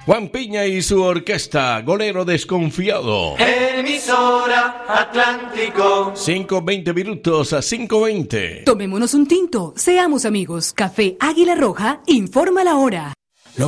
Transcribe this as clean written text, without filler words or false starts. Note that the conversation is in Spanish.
Juan Piña y su orquesta, Golero Desconfiado. Emisora Atlántico. 5:20 minutos a 5:20. Tomémonos un tinto, seamos amigos. Café Águila Roja informa la hora.